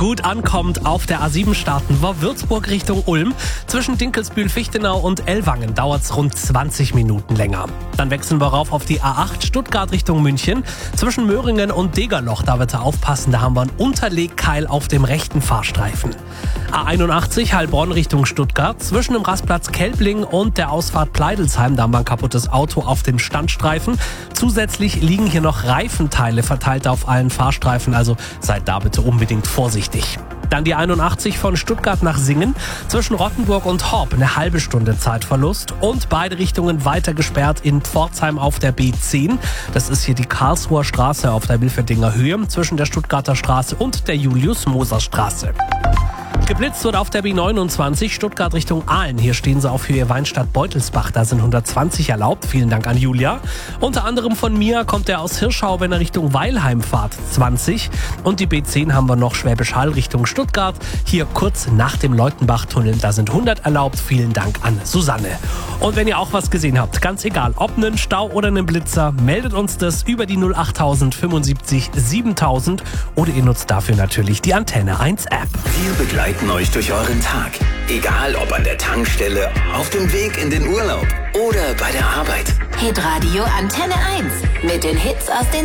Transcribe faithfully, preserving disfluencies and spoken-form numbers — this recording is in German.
gut ankommt. Auf der A sieben starten wir Würzburg Richtung Ulm. Zwischen Dinkelsbühl, Fichtenau und Ellwangen dauert es rund zwanzig Minuten länger. Dann wechseln wir rauf auf die A acht Stuttgart Richtung München. Zwischen Möhringen und Degerloch, da wird er aufpassen, da haben wir einen Unterlegkeil auf dem rechten Fahrstreifen. A einundachtzig Heilbronn Richtung Stuttgart. Zwischen dem Rastplatz Kelbling und der Ausfahrt Pleidelsheim, da haben wir ein kaputtes Auto auf dem Standstreifen. Zusätzlich liegen hier noch Reifenteile verteilt auf allen Fahrstreifen, also seid da bitte unbedingt vorsichtig. Dann die einundachtzig von Stuttgart nach Singen. Zwischen Rottenburg und Horb eine halbe Stunde Zeitverlust und beide Richtungen weiter gesperrt in Pforzheim auf der B zehn. Das ist hier die Karlsruher Straße auf der Wilferdinger Höhe zwischen der Stuttgarter Straße und der Julius-Moser-Straße. Geblitzt wird auf der B neunundzwanzig Stuttgart Richtung Aalen. Hier stehen sie auf Höhe Weinstadt-Beutelsbach. Da sind hundertzwanzig erlaubt. Vielen Dank an Julia. Unter anderem von mir kommt er aus Hirschau, wenn er Richtung Weilheim fahrt, zwanzig. Und die B zehn haben wir noch Schwäbisch Hall Richtung Stuttgart. Hier kurz nach dem Leutenbach-Tunnel. Da sind hundert erlaubt. Vielen Dank an Susanne. Und wenn ihr auch was gesehen habt, ganz egal, ob einen Stau oder einen Blitzer, meldet uns das über die null achttausend fünfundsiebzig siebentausend oder ihr nutzt dafür natürlich die Antenne eins App. Wir begleiten euch durch euren Tag. Egal ob an der Tankstelle, auf dem Weg in den Urlaub oder bei der Arbeit. Hitradio Antenne eins mit den Hits aus den